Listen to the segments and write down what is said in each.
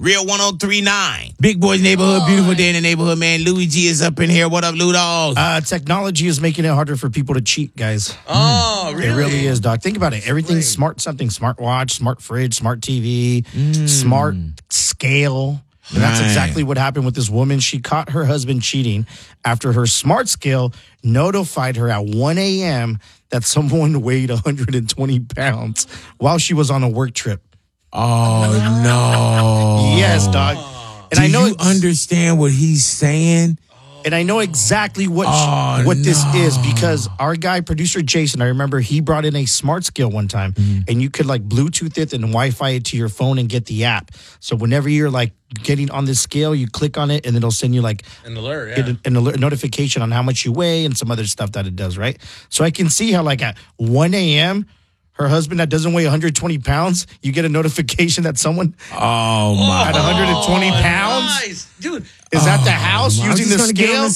Real 103.9. Big Boy's Neighborhood, beautiful day in the neighborhood, man. Louis G is up in here. What up, Lou Dog? Technology is making it harder for people to cheat, guys. Oh, really? It really is, dog. Think about it. Everything's smart something. Smart watch, smart fridge, smart TV, smart scale. And that's exactly what happened with this woman. She caught her husband cheating after her smart scale notified her at 1 a.m. that someone weighed 120 pounds while she was on a work trip. Oh, no. Yes, dog. And Do I know you understand what he's saying? And I know exactly what this is because our guy, producer Jason, I remember he brought in a smart scale one time and you could like Bluetooth it and Wi-Fi it to your phone and get the app. So whenever you're like getting on this scale, you click on it and it'll send you like an alert, an alert notification on how much you weigh and some other stuff that it does, right? So I can see how like at 1 a.m., her husband that doesn't weigh 120 pounds, you get a notification that someone at 120 pounds? Nice. Dude. Is at the house using the scale?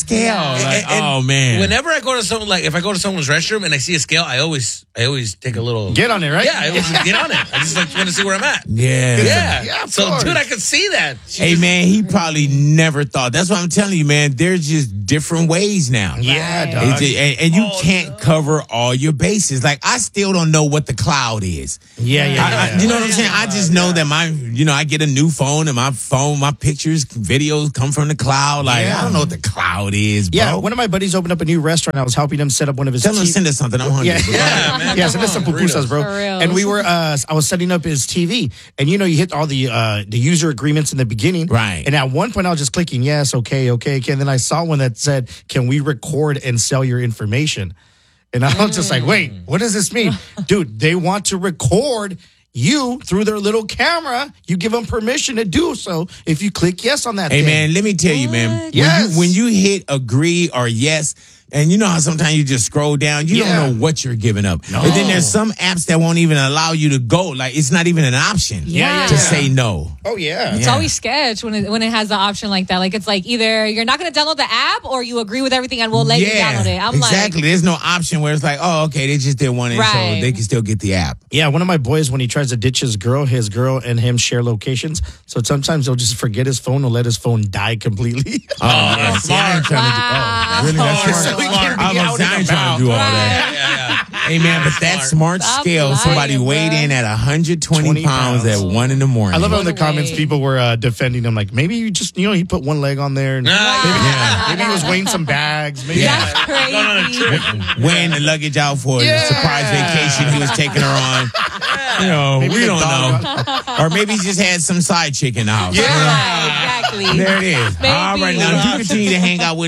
Like, man. Whenever I go to someone, like if I go to someone's restroom and I see a scale, I always take a little... Get on it, right? Yeah, I always get on it. I just like want to see where I'm at. Yeah. So, dude, I could see that. Hey, man, he probably never thought. That's what I'm telling you, man. There's just different ways now. Yeah, dog. And you can't cover all your bases. Like, I still don't know what the cloud is. Yeah. You know what I'm saying? I just know that I get a new phone and my pictures, videos come from the cloud. Like, I don't know what the cloud is, bro. Yeah, one of my buddies opened up a new restaurant. I was helping him set up one of his... Tell him to send us something. I'm hungry. Yeah, man. Yeah, send us some pupusas, bro. For real. And we were, I was setting up his TV. And, you hit all the user agreements in the beginning. Right. And at one point, I was just clicking, yes, okay. And then I saw one that said, can we record and sell your information? And I was just like, wait, what does this mean? Dude, they want to record you through their little camera. You give them permission to do so if you click yes on that Hey, thing. man, let me tell you, man. Yes. When you hit agree or yes, and you know how sometimes you just scroll down, you don't know what you're giving up. No. And then there's some apps that won't even allow you to go. Like, it's not even an option to say no. Oh, yeah. It's always sketch when it has the option like that. Like, it's like either you're not going to download the app or you agree with everything and we'll let you download it. I'm exactly. There's no option where it's like, oh, okay, they just did one, and so they can still get the app. Yeah, one of my boys, when he tries to ditch his girl and him share locations. So sometimes he'll just forget his phone or let his phone die completely. Oh, yeah. See, I ain't trying to do, really? That's So he smart. can be I out and ain't trying to do all that. Yeah. Hey, man, but that smart Stop scale, lying, somebody bro. weighed in at 120 20 pounds at 1 in the morning. I love how in the No comments way. people were defending him. Like, maybe you just, he put one leg on there. And maybe he was weighing some bags. Maybe That's crazy. weighing the luggage out for a surprise vacation he was taking her on. Maybe We the don't dog know. Or maybe he just had some side chick in the house. Right, exactly. There it is. Maybe. All right, now you continue to hang out with